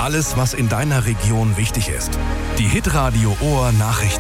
Alles, was in deiner Region wichtig ist. Die Hitradio Ohr Nachrichten.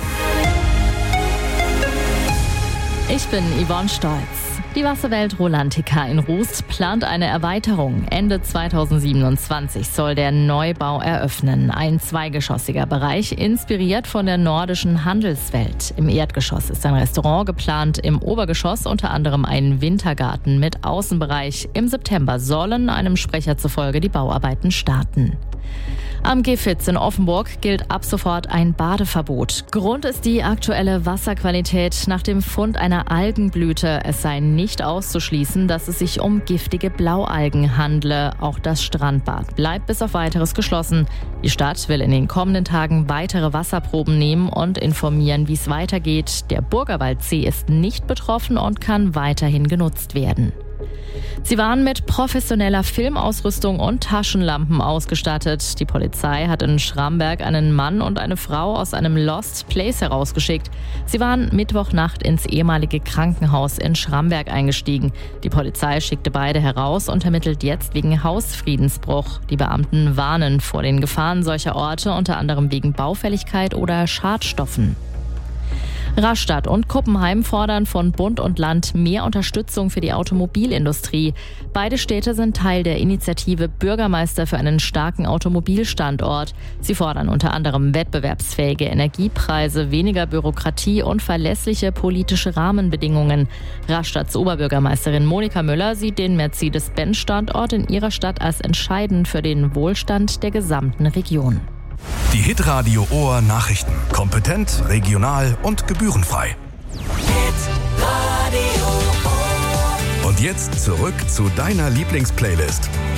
Ich bin Yvonne Stolz. Die Wasserwelt Rolantica in Rust plant eine Erweiterung. Ende 2027 soll der Neubau eröffnen. Ein zweigeschossiger Bereich, inspiriert von der nordischen Handelswelt. Im Erdgeschoss ist ein Restaurant geplant, im Obergeschoss unter anderem ein Wintergarten mit Außenbereich. Im September sollen einem Sprecher zufolge die Bauarbeiten starten. Am Gifhitz in Offenburg gilt ab sofort ein Badeverbot. Grund ist die aktuelle Wasserqualität nach dem Fund einer Algenblüte. Es sei nicht auszuschließen, dass es sich um giftige Blaualgen handle. Auch das Strandbad bleibt bis auf Weiteres geschlossen. Die Stadt will in den kommenden Tagen weitere Wasserproben nehmen und informieren, wie es weitergeht. Der Burgerwaldsee ist nicht betroffen und kann weiterhin genutzt werden. Sie waren mit professioneller Filmausrüstung und Taschenlampen ausgestattet. Die Polizei hat in Schramberg einen Mann und eine Frau aus einem Lost Place herausgeschickt. Sie waren Mittwochnacht ins ehemalige Krankenhaus in Schramberg eingestiegen. Die Polizei schickte beide heraus und ermittelt jetzt wegen Hausfriedensbruch. Die Beamten warnen vor den Gefahren solcher Orte, unter anderem wegen Baufälligkeit oder Schadstoffen. Rastatt und Kuppenheim fordern von Bund und Land mehr Unterstützung für die Automobilindustrie. Beide Städte sind Teil der Initiative Bürgermeister für einen starken Automobilstandort. Sie fordern unter anderem wettbewerbsfähige Energiepreise, weniger Bürokratie und verlässliche politische Rahmenbedingungen. Rastadts Oberbürgermeisterin Monika Müller sieht den Mercedes-Benz-Standort in ihrer Stadt als entscheidend für den Wohlstand der gesamten Region. Die Hitradio Ohr Nachrichten. Kompetent, regional und gebührenfrei. Hitradio Ohr. Und jetzt zurück zu deiner Lieblingsplaylist.